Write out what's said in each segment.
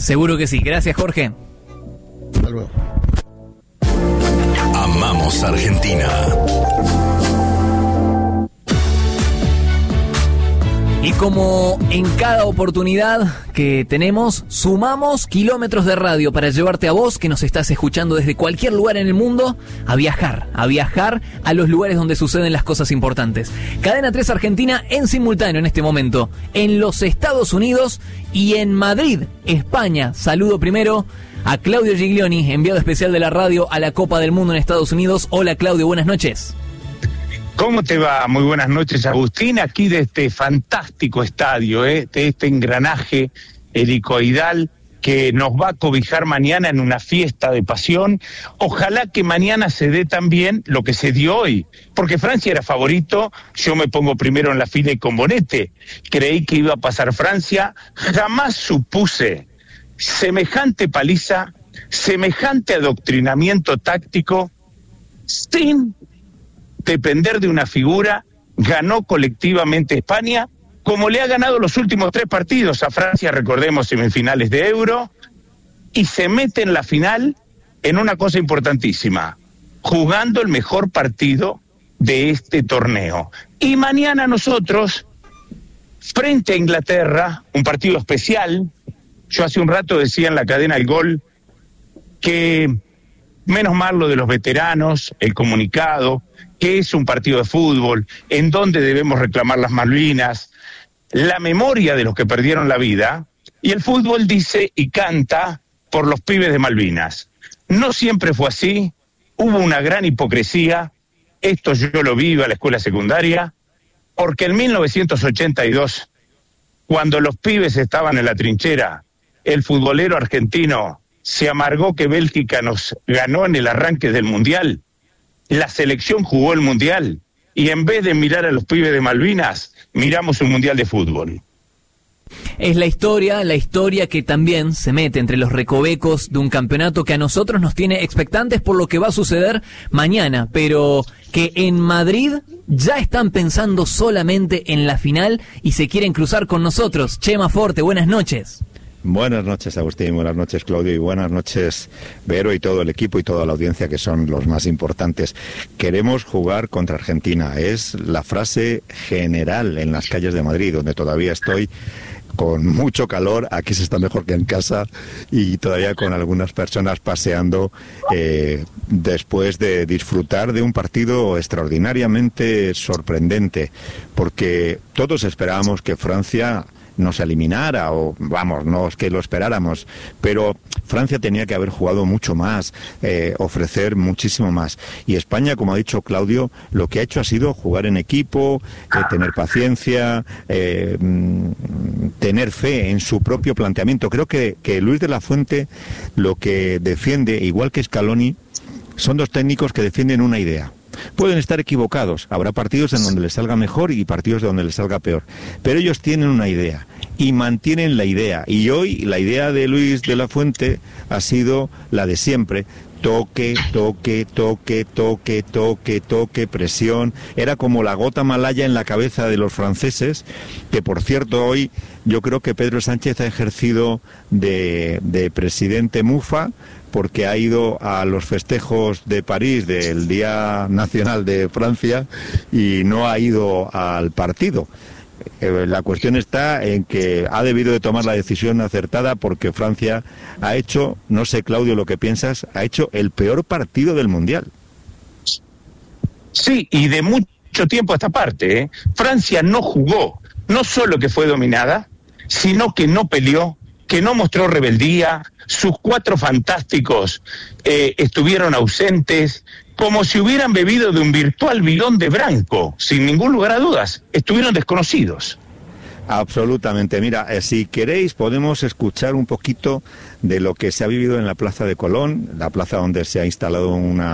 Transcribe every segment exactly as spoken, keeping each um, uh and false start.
Seguro que sí. Gracias, Jorge. Hasta luego. Amamos Argentina. Y como en cada oportunidad que tenemos, sumamos kilómetros de radio para llevarte a vos, que nos estás escuchando desde cualquier lugar en el mundo, a viajar, a viajar a los lugares donde suceden las cosas importantes. Cadena tres Argentina en simultáneo en este momento, en los Estados Unidos y en Madrid, España. Saludo primero a Claudio Giglioni, enviado especial de la radio a la Copa del Mundo en Estados Unidos. Hola Claudio, buenas noches. ¿Cómo te va? Muy buenas noches, Agustín, aquí de este fantástico estadio, ¿eh? de este engranaje helicoidal que nos va a cobijar mañana en una fiesta de pasión. Ojalá que mañana se dé también lo que se dio hoy, porque Francia era favorito, yo me pongo primero en la fila y con bonete. Creí que iba a pasar Francia, jamás supuse semejante paliza, semejante adoctrinamiento táctico, sin depender de una figura. Ganó colectivamente España, como le ha ganado los últimos tres partidos a Francia, recordemos, semifinales de Euro, y se mete en la final en una cosa importantísima, jugando el mejor partido de este torneo. Y mañana nosotros, frente a Inglaterra, un partido especial. Yo hace un rato decía en la cadena El Gol que menos mal lo de los veteranos, el comunicado, que es un partido de fútbol, en donde debemos reclamar las Malvinas, la memoria de los que perdieron la vida, y el fútbol dice y canta por los pibes de Malvinas. No siempre fue así, hubo una gran hipocresía, esto yo lo vi a la escuela secundaria, porque en mil novecientos ochenta y dos, cuando los pibes estaban en la trinchera, el futbolero argentino se amargó que Bélgica nos ganó en el arranque del Mundial. La selección jugó el Mundial y en vez de mirar a los pibes de Malvinas, miramos un Mundial de fútbol. Es la historia, la historia que también se mete entre los recovecos de un campeonato que a nosotros nos tiene expectantes por lo que va a suceder mañana, pero que en Madrid ya están pensando solamente en la final y se quieren cruzar con nosotros. Chema Forte, buenas noches. Buenas noches, Agustín, buenas noches, Claudio, y buenas noches, Vero, y todo el equipo y toda la audiencia, que son los más importantes. Queremos jugar contra Argentina, es la frase general en las calles de Madrid, donde todavía estoy con mucho calor. Aquí se está mejor que en casa, y todavía con algunas personas paseando, eh, después de disfrutar de un partido extraordinariamente sorprendente, porque todos esperábamos que Francia nos eliminara, o vamos, no es que lo esperáramos, pero Francia tenía que haber jugado mucho más, eh, ofrecer muchísimo más. Y España, como ha dicho Claudio, lo que ha hecho ha sido jugar en equipo, eh, tener paciencia, eh, tener fe en su propio planteamiento. Creo que, que Luis de la Fuente lo que defiende, igual que Scaloni, son dos técnicos que defienden una idea. Pueden estar equivocados, habrá partidos en donde les salga mejor y partidos donde les salga peor, pero ellos tienen una idea y mantienen la idea, y hoy la idea de Luis de la Fuente ha sido la de siempre: toque, toque, toque, toque, toque, toque, presión. Era como la gota malaya en la cabeza de los franceses, que por cierto hoy yo creo que Pedro Sánchez ha ejercido de, de presidente mufa, porque ha ido a los festejos de París del Día Nacional de Francia y no ha ido al partido. Eh, la cuestión está en que ha debido de tomar la decisión acertada, porque Francia ha hecho, no sé, Claudio, lo que piensas, ha hecho el peor partido del Mundial. Sí, y de mucho tiempo a esta parte, ¿eh? Francia no jugó, no solo que fue dominada, sino que no peleó, que no mostró rebeldía. Sus cuatro fantásticos eh, estuvieron ausentes, como si hubieran bebido de un virtual bidón de Branco, sin ningún lugar a dudas. Estuvieron desconocidos. Absolutamente. Mira, eh, si queréis podemos escuchar un poquito de lo que se ha vivido en la Plaza de Colón, la plaza donde se ha instalado una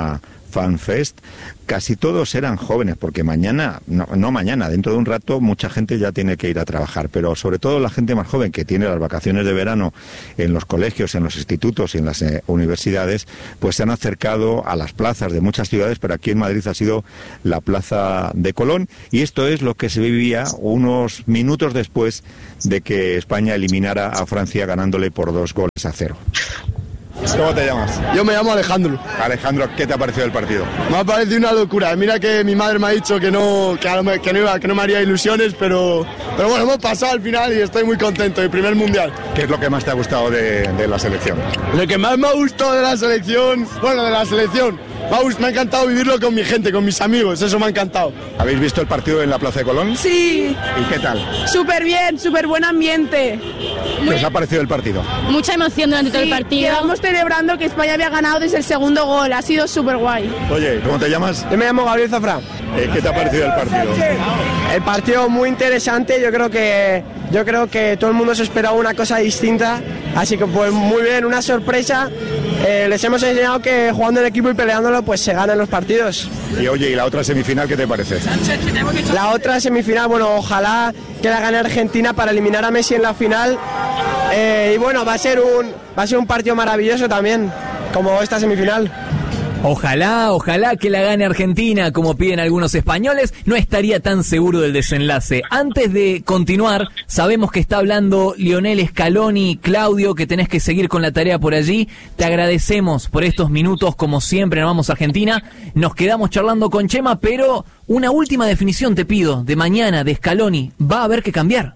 Fan Fest, casi todos eran jóvenes, porque mañana, no, no mañana, dentro de un rato mucha gente ya tiene que ir a trabajar, pero sobre todo la gente más joven que tiene las vacaciones de verano en los colegios, en los institutos y en las eh, universidades, pues se han acercado a las plazas de muchas ciudades, pero aquí en Madrid ha sido la Plaza de Colón, y esto es lo que se vivía unos minutos después de que España eliminara a Francia ganándole por dos goles a cero. ¿Cómo te llamas? Yo me llamo Alejandro. Alejandro, ¿qué te ha parecido el partido? Me ha parecido una locura. Mira que mi madre me ha dicho que no, que, a lo- que no iba, que no me haría ilusiones, pero, pero bueno, hemos pasado al final y estoy muy contento. El primer mundial. ¿Qué es lo que más te ha gustado de, de la selección? Lo que más me ha gustado de la selección, bueno, de la selección, me ha, gust- me ha encantado vivirlo con mi gente, con mis amigos. Eso me ha encantado. ¿Habéis visto el partido en la Plaza de Colón? Sí, ¿Y qué tal? súper bien, súper buen ambiente. ¿Qué os ha parecido el partido? Mucha emoción durante todo el Sí, partido. llevamos celebrando que España había ganado desde el segundo gol, ha sido súper guay. Oye, ¿cómo te llamas? Yo me llamo Gabriel Zafrán. Eh, ¿Qué te ha parecido el partido? El partido muy interesante, yo creo que yo creo que todo el mundo se esperaba una cosa distinta, así que pues muy bien, una sorpresa. Eh, les hemos enseñado que jugando en equipo y peleándolo pues se ganan los partidos. Y oye, ¿y la otra semifinal qué te parece? La otra semifinal, bueno, ojalá que la gane Argentina para eliminar a Messi en la final. Eh, y bueno, va a ser un va a ser un partido maravilloso también, como esta semifinal. Ojalá, ojalá que la gane Argentina, como piden algunos españoles. No estaría tan seguro del desenlace. Antes de continuar, sabemos que está hablando Lionel Scaloni. Claudio, que tenés que seguir con la tarea por allí. Te agradecemos por estos minutos, como siempre, en Vamos Argentina. Nos quedamos charlando con Chema, pero una última definición te pido, de mañana, de Scaloni. ¿Va a haber que cambiar?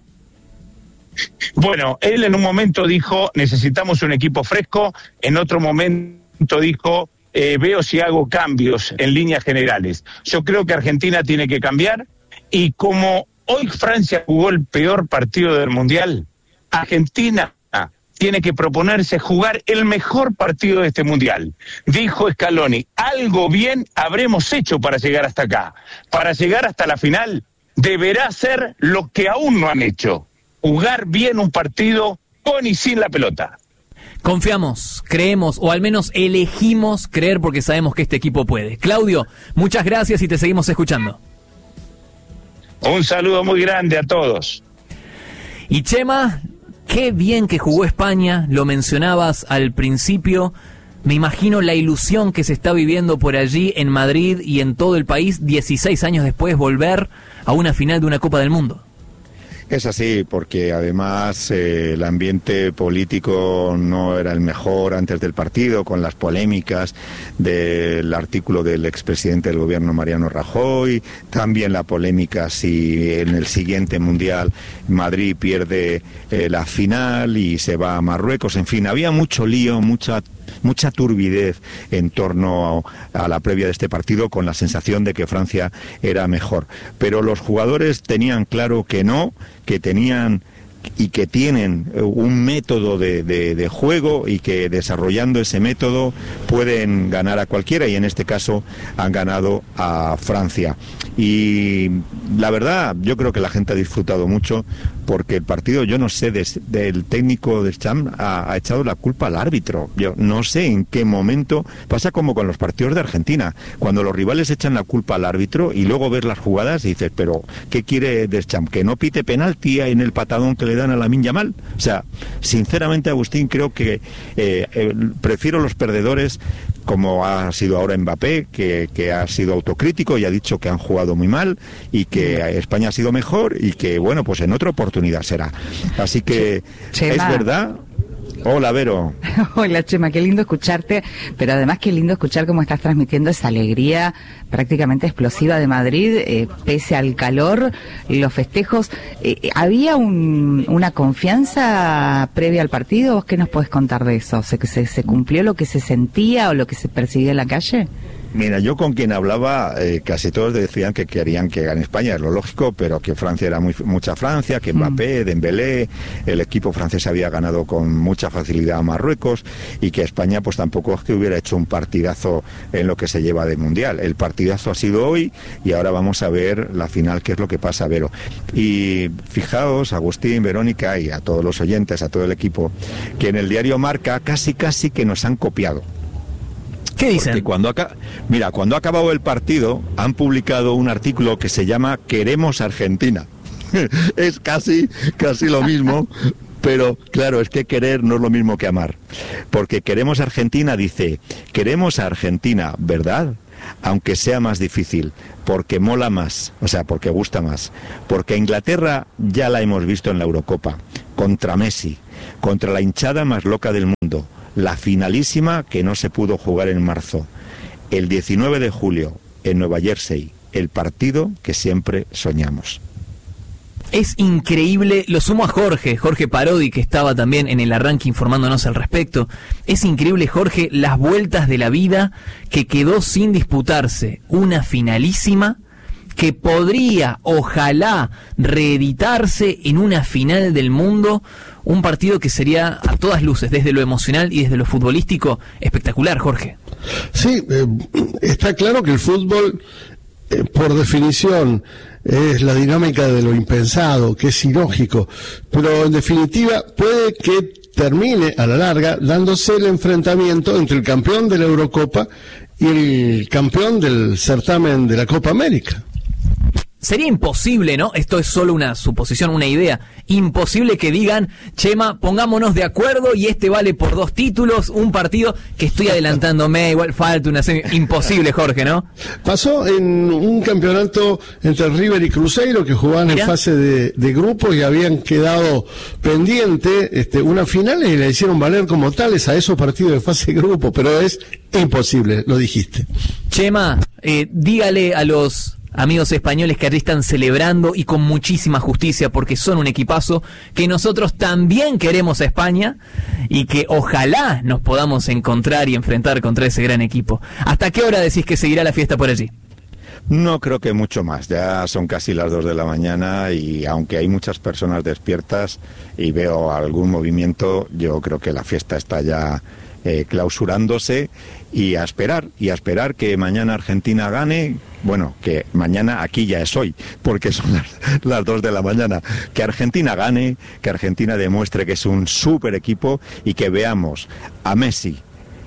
Bueno, él en un momento dijo, necesitamos un equipo fresco, en otro momento dijo, eh, veo si hago cambios en líneas generales. Yo creo que Argentina tiene que cambiar, y como hoy Francia jugó el peor partido del Mundial, Argentina tiene que proponerse jugar el mejor partido de este Mundial. Dijo Scaloni, algo bien habremos hecho para llegar hasta acá. Para llegar hasta la final, deberá hacer lo que aún no han hecho. Jugar bien un partido con y sin la pelota. Confiamos, creemos, o al menos elegimos creer, porque sabemos que este equipo puede. Claudio, muchas gracias y te seguimos escuchando. Un saludo muy grande a todos. Y Chema, qué bien que jugó España, lo mencionabas al principio. Me imagino la ilusión que se está viviendo por allí en Madrid y en todo el país, dieciséis años después, volver a una final de una Copa del Mundo. Es así, porque además eh, el ambiente político no era el mejor antes del partido, con las polémicas del artículo del expresidente del gobierno Mariano Rajoy, también la polémica si en el siguiente Mundial Madrid pierde eh, la final y se va a Marruecos, en fin, había mucho lío, mucha mucha turbidez en torno a, a la previa de este partido, con la sensación de que Francia era mejor. Pero los jugadores tenían claro que no, que tenían y que tienen un método de, de, de juego, y que desarrollando ese método pueden ganar a cualquiera, y en este caso han ganado a Francia. Y la verdad, yo creo que la gente ha disfrutado mucho, porque el partido, yo no sé, des, del técnico de Deschamps ha, ha echado la culpa al árbitro. Yo no sé en qué momento, pasa como con los partidos de Argentina, cuando los rivales echan la culpa al árbitro y luego ves las jugadas y dices, pero ¿qué quiere Deschamps? ¿Que no pite penalti en el patadón que le dan a Lamine Yamal? O sea, sinceramente, Agustín, creo que eh, eh, prefiero los perdedores, como ha sido ahora Mbappé, que, que ha sido autocrítico y ha dicho que han jugado muy mal y que España ha sido mejor, y que, bueno, pues en otra oportunidad será. Así que Chema. Es verdad. Hola, Vero. Hola, Chema, qué lindo escucharte, pero además qué lindo escuchar cómo estás transmitiendo esa alegría prácticamente explosiva de Madrid, eh, pese al calor, los festejos. Eh, ¿Había un, una confianza previa al partido? ¿Vos qué nos podés contar de eso? ¿Se, se, ¿Se cumplió lo que se sentía o lo que se percibía en la calle? Mira, yo con quien hablaba, eh, casi todos decían que querían que gane España, es lo lógico, pero que Francia era muy, mucha Francia, que Mbappé, mm. Dembélé, el equipo francés había ganado con mucha facilidad a Marruecos, y que España pues tampoco es que hubiera hecho un partidazo en lo que se lleva de Mundial. El partidazo ha sido hoy, y ahora vamos a ver la final, qué es lo que pasa, Vero. Y fijaos, Agustín, Verónica, y a todos los oyentes, a todo el equipo, que en el diario Marca casi casi que nos han copiado. ¿Qué dicen? Porque cuando acá, mira, cuando ha acabado el partido, han publicado un artículo que se llama Queremos Argentina. Es casi, casi lo mismo, pero claro, es que querer no es lo mismo que amar. Porque Queremos Argentina dice, queremos a Argentina, ¿verdad? Aunque sea más difícil, porque mola más, o sea, porque gusta más. Porque Inglaterra ya la hemos visto en la Eurocopa, contra Messi, contra la hinchada más loca del mundo, la finalísima que no se pudo jugar en marzo, el diecinueve de julio, en Nueva Jersey, el partido que siempre soñamos. Es increíble, lo sumo a Jorge, Jorge Parodi, que estaba también en el arranque informándonos al respecto. Es increíble, Jorge, las vueltas de la vida, que quedó sin disputarse una finalísima que podría, ojalá, reeditarse en una final del mundo, un partido que sería a todas luces, desde lo emocional y desde lo futbolístico, espectacular, Jorge. Sí, eh, está claro que el fútbol, eh, por definición, es la dinámica de lo impensado, que es ilógico, pero en definitiva puede que termine a la larga dándose el enfrentamiento entre el campeón de la Eurocopa y el campeón del certamen de la Copa América. Sería imposible, ¿no? Esto es solo una suposición, una idea. Imposible que digan, Chema, pongámonos de acuerdo y este vale por dos títulos, un partido que estoy adelantándome, igual falta una semi. Imposible, Jorge, ¿no? Pasó en un campeonato entre River y Cruzeiro, que jugaban ¿Mira? en fase de, de grupos y habían quedado pendiente este, una final y la hicieron valer como tales a esos partidos de fase de grupo, pero es imposible, lo dijiste. Chema, eh, dígale a los amigos españoles que allí están celebrando y con muchísima justicia porque son un equipazo, que nosotros también queremos a España y que ojalá nos podamos encontrar y enfrentar contra ese gran equipo. ¿Hasta qué hora decís que seguirá la fiesta por allí? No creo que mucho más, ya son casi las dos de la mañana y aunque hay muchas personas despiertas y veo algún movimiento, yo creo que la fiesta está ya eh, clausurándose y a esperar, y a esperar que mañana Argentina gane. Bueno, que mañana aquí ya es hoy, porque son las, las dos de la mañana. Que Argentina gane, que Argentina demuestre que es un súper equipo y que veamos a Messi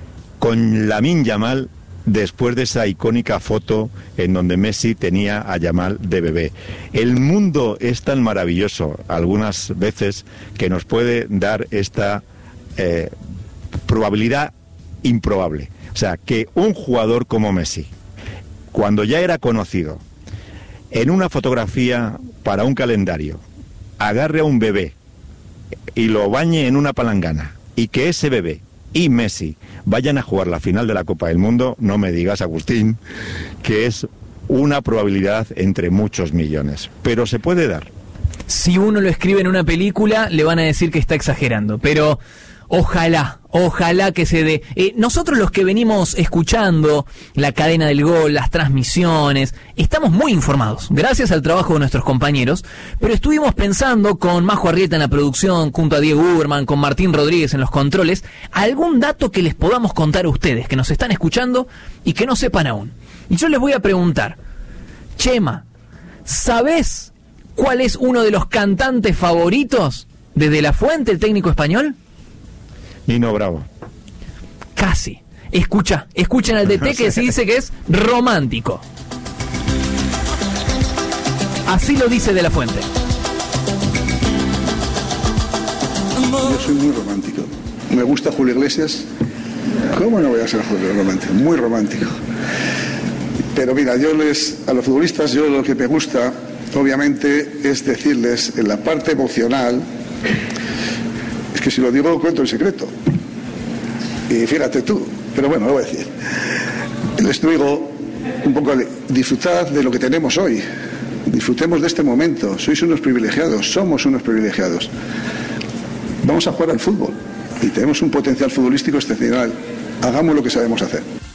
con Lamine Yamal después de esa icónica foto en donde Messi tenía a Yamal de bebé. El mundo es tan maravilloso algunas veces que nos puede dar esta eh, probabilidad improbable. O sea, que un jugador como Messi, cuando ya era conocido, en una fotografía para un calendario, agarre a un bebé y lo bañe en una palangana, y que ese bebé y Messi vayan a jugar la final de la Copa del Mundo, no me digas, Agustín, que es una probabilidad entre muchos millones, pero se puede dar. Si uno lo escribe en una película, le van a decir que está exagerando, pero ojalá, ojalá que se dé. Eh, nosotros los que venimos escuchando la cadena del gol, las transmisiones, estamos muy informados, gracias al trabajo de nuestros compañeros, pero estuvimos pensando con Majo Arrieta en la producción, junto a Diego Uberman, con Martín Rodríguez en los controles, algún dato que les podamos contar a ustedes, que nos están escuchando y que no sepan aún. Y yo les voy a preguntar, Chema, ¿sabés cuál es uno de los cantantes favoritos de De La Fuente, el técnico español? Nino Bravo. Casi. Escucha, escuchen al D T que se dice que es romántico. Así lo dice De La Fuente. Yo soy muy romántico. Me gusta Julio Iglesias. ¿Cómo no voy a ser Julio romántico? Muy romántico. Pero mira, yo les, a los futbolistas, yo lo que me gusta, obviamente, es decirles en la parte emocional. Es que si lo digo, cuento el secreto. Y fíjate tú, pero bueno, lo voy a decir. Les digo un poco de disfrutad de lo que tenemos hoy. Disfrutemos de este momento. Sois unos privilegiados, somos unos privilegiados. Vamos a jugar al fútbol y tenemos un potencial futbolístico excepcional. Hagamos lo que sabemos hacer.